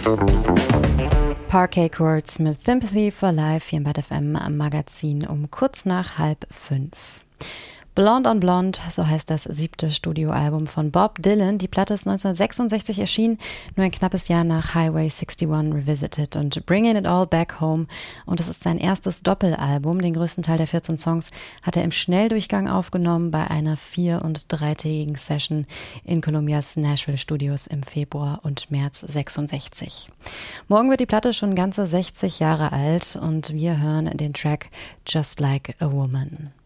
Parquet Courts mit Sympathy for Life hier im Bad FM am Magazin um kurz nach 4:30. Blonde on Blonde, so heißt das 7. Studioalbum von Bob Dylan. Die Platte ist 1966 erschienen, nur ein knappes Jahr nach Highway 61 Revisited und Bringing It All Back Home. Und es ist sein erstes Doppelalbum. Den größten Teil der 14 Songs hat er im Schnelldurchgang aufgenommen bei einer 4- und 3-tägigen Session in Columbias Nashville Studios im Februar und März 66. Morgen wird die Platte schon ganze 60 Jahre alt und wir hören den Track Just Like a Woman.